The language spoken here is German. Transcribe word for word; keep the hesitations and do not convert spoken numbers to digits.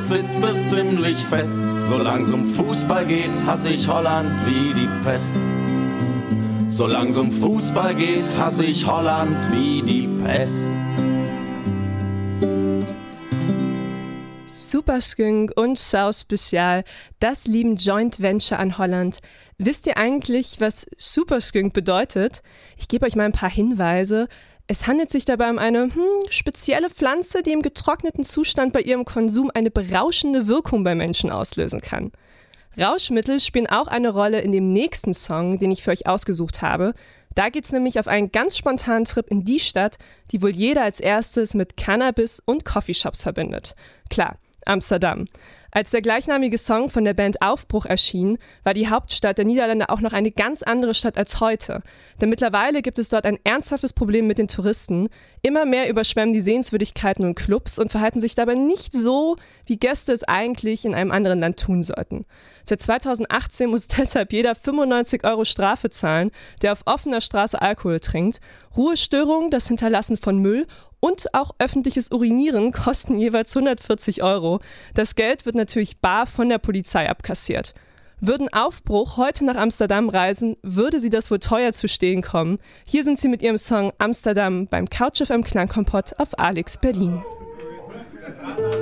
sitzt es ziemlich fest. Solang's um Fußball geht, hasse ich Holland wie die Pest. Solang's um Fußball geht, hasse ich Holland wie die Pest. Superskunk und Sau Spezial, das lieben Joint Venture an Holland. Wisst ihr eigentlich, was Superskunk bedeutet? Ich gebe euch mal ein paar Hinweise. Es handelt sich dabei um eine hm, spezielle Pflanze, die im getrockneten Zustand bei ihrem Konsum eine berauschende Wirkung bei Menschen auslösen kann. Rauschmittel spielen auch eine Rolle in dem nächsten Song, den ich für euch ausgesucht habe. Da geht's nämlich auf einen ganz spontanen Trip in die Stadt, die wohl jeder als erstes mit Cannabis und Coffeeshops verbindet. Klar, Amsterdam. Als der gleichnamige Song von der Band Aufbruch erschien, war die Hauptstadt der Niederlande auch noch eine ganz andere Stadt als heute. Denn mittlerweile gibt es dort ein ernsthaftes Problem mit den Touristen. Immer mehr überschwemmen die Sehenswürdigkeiten und Clubs und verhalten sich dabei nicht so, wie Gäste es eigentlich in einem anderen Land tun sollten. Seit zweitausendachtzehn muss deshalb jeder fünfundneunzig Euro Strafe zahlen, der auf offener Straße Alkohol trinkt. Ruhestörungen, das Hinterlassen von Müll und auch öffentliches Urinieren kosten jeweils hundertvierzig Euro. Das Geld wird natürlich bar von der Polizei abkassiert. Würden Aufbruch heute nach Amsterdam reisen, würde sie das wohl teuer zu stehen kommen. Hier sind sie mit ihrem Song Amsterdam beim Couch F M Klangkompott auf Alex Berlin.